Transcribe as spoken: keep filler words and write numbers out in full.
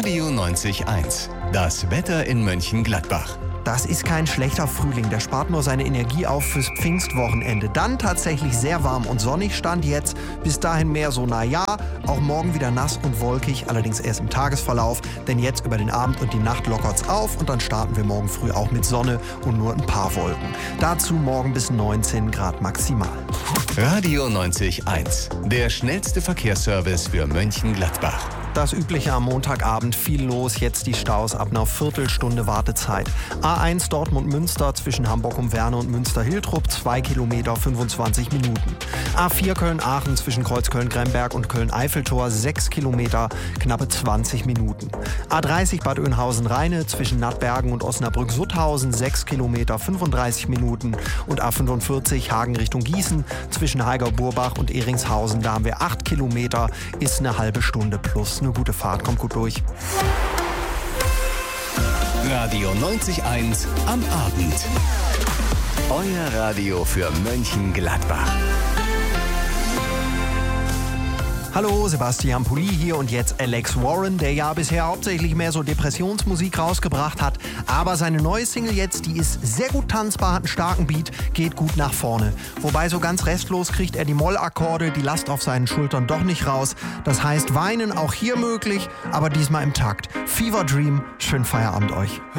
Radio neunzig eins. Das Wetter in Mönchengladbach. Das ist kein schlechter Frühling, der spart nur seine Energie auf fürs Pfingstwochenende. Dann tatsächlich sehr warm und sonnig stand jetzt. Bis dahin mehr so, na ja, auch morgen wieder nass und wolkig, allerdings erst im Tagesverlauf. Denn jetzt über den Abend und die Nacht lockert's auf und dann starten wir morgen früh auch mit Sonne und nur ein paar Wolken. Dazu morgen bis neunzehn Grad maximal. Radio neunzig eins. Der schnellste Verkehrsservice für Mönchengladbach. Das Übliche am Montagabend, viel los, jetzt die Staus ab einer Viertelstunde Wartezeit. A eins Dortmund-Münster zwischen Hamburg um Werne und Münster-Hiltrup, zwei Kilometer, fünfundzwanzig Minuten. A vier Köln-Aachen zwischen Kreuzköln-Gremberg und Köln-Eiffeltor, sechs Kilometer, knappe zwanzig Minuten. A dreißig Bad Oeynhausen-Rheine zwischen Nattbergen und Osnabrück-Sutthausen, sechs Kilometer, fünfunddreißig Minuten. Und A fünfundvierzig Hagen Richtung Gießen zwischen Heiger-Burbach und Ehringshausen, da haben wir acht Kilometer, ist eine halbe Stunde plus. Eine gute Fahrt, kommt gut durch. Radio neunzig eins am Abend. Euer Radio für Mönchengladbach. Hallo, Sebastian Pulli hier und jetzt Alex Warren, der ja bisher hauptsächlich mehr so Depressionsmusik rausgebracht hat. Aber seine neue Single jetzt, die ist sehr gut tanzbar, hat einen starken Beat, geht gut nach vorne. Wobei so ganz restlos kriegt er die Mollakkorde, die Last auf seinen Schultern doch nicht raus. Das heißt, weinen auch hier möglich, aber diesmal im Takt. Fever Dream, schönen Feierabend euch.